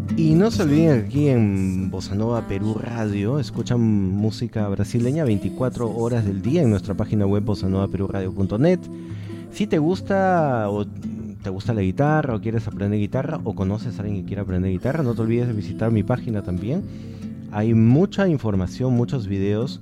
Y no se olviden que aquí en Bossa Nova Perú Radio escuchan música brasileña 24 horas del día en nuestra página web bossanovaperuradio.net. Si te gusta o te gusta la guitarra o quieres aprender guitarra o conoces a alguien que quiera aprender guitarra, no te olvides de visitar mi página también. Hay mucha información, muchos videos